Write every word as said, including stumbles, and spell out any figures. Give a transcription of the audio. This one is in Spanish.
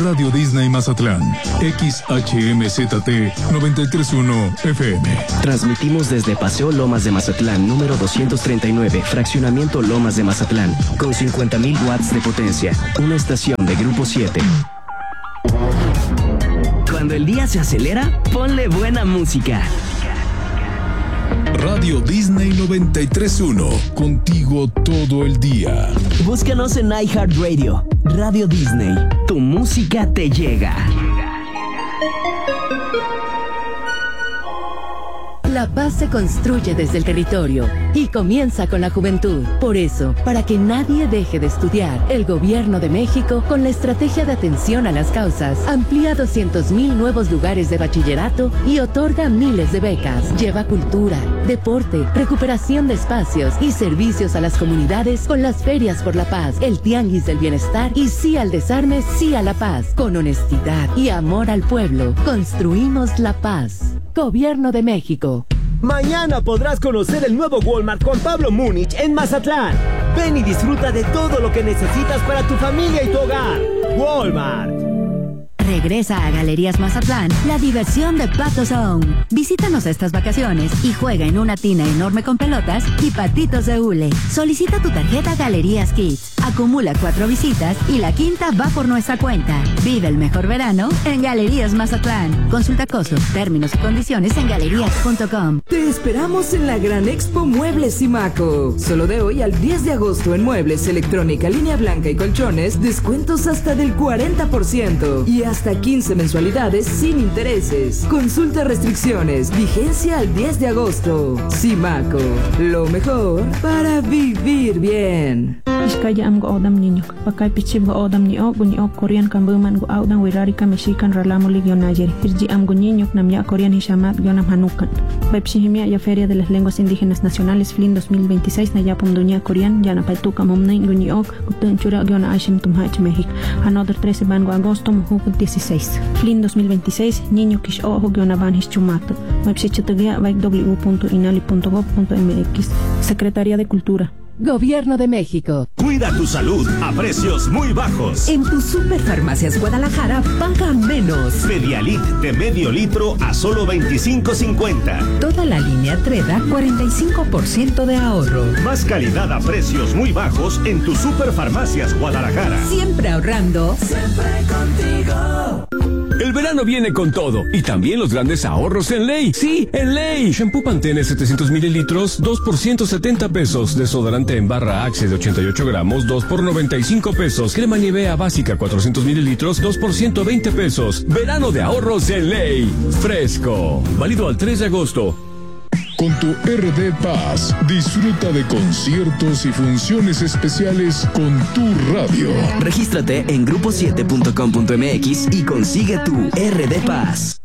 Radio Disney Mazatlán, X H M Z T noventa y tres punto uno F M. Transmitimos desde Paseo Lomas de Mazatlán, número doscientos treinta y nueve, Fraccionamiento Lomas de Mazatlán, con cincuenta mil watts de potencia. Una estación de Grupo siete. Cuando el día se acelera, ponle buena música. Radio Disney noventa y tres punto uno, contigo todo el día. Búscanos en iHeartRadio. Radio Disney, tu música te llega. La paz se construye desde el territorio y comienza con la juventud. Por eso, para que nadie deje de estudiar, el Gobierno de México, con la estrategia de atención a las causas, amplía doscientos mil nuevos lugares de bachillerato y otorga miles de becas. Lleva cultura, deporte, recuperación de espacios y servicios a las comunidades con las ferias por la paz, el tianguis del bienestar y sí al desarme, sí a la paz. Con honestidad y amor al pueblo, construimos la paz. Gobierno de México. Mañana podrás conocer el nuevo Walmart con Pablo Múnich en Mazatlán. Ven y disfruta de todo lo que necesitas para tu familia y tu hogar. Walmart. Regresa a Galerías Mazatlán la diversión de Pato Zone. Visítanos estas vacaciones y juega en una tina enorme con pelotas y patitos de hule. Solicita tu tarjeta Galerías Kids. Acumula cuatro visitas y la quinta va por nuestra cuenta. Vive el mejor verano en Galerías Mazatlán. Consulta costos, términos y condiciones en galerías punto com. Te esperamos en la Gran Expo Muebles Simaco. Solo de hoy al diez de agosto en muebles, electrónica, línea blanca y colchones, descuentos hasta del cuarenta por ciento y hasta quince mensualidades sin intereses. Consulta restricciones. Vigencia al diez de agosto. Simaco, lo mejor para vivir bien. Iskaya am go odam niño, pakay pichib go odam ni o guni o Korean kambuman go audan wirari kameshikan ralamo ligio nayer. Irji am go niño namya Korean hishamat gionam hanukan. Pepsihimia ya Feria de las Lenguas Indígenas Nacionales Flin dos mil veintiséis na yapum dunia Korean yana paituka momnay guni ok gutun chura giona aishim tumhach México. Another trece bango agosto muhu dieciséis. Flin dos mil veintiséis niño kish o giona van hischumato. Website w punto inali punto gov punto m x. Secretaría de Cultura. Gobierno de México. Cuida tu salud a precios muy bajos. En tu Superfarmacias Guadalajara paga menos. Pedialit de medio litro a solo veinticinco cincuenta. Toda la línea Treda, cuarenta y cinco por ciento de ahorro. Más calidad a precios muy bajos en tu Superfarmacias Guadalajara. Siempre ahorrando. Siempre contigo. El verano viene con todo y también los grandes ahorros en Ley. Sí, en Ley. Shampoo Pantene setecientos mililitros, dos por ciento setenta pesos. Desodorante en barra Axe de ochenta y ocho gramos, dos por noventa y cinco pesos. Crema Nivea básica cuatrocientos mililitros, dos por ciento veinte pesos. Verano de ahorros en Ley. Fresco. Válido al tres de agosto. Con tu R D Paz, disfruta de conciertos y funciones especiales con tu radio. Regístrate en grupo siete punto com punto m x y consigue tu R D Paz.